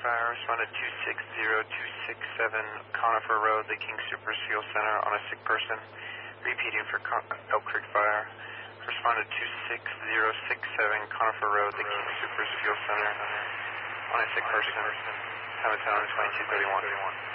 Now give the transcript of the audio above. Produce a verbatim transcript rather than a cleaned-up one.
Fire, responded two six zero two six seven Conifer Road, the King Supers Fuel Center on a sick person. Repeating for Con Elk Creek Fire, responded two six zero six seven Conifer Road, the King Supers Fuel Center on a sick person. Time of town twenty-two thirty-one.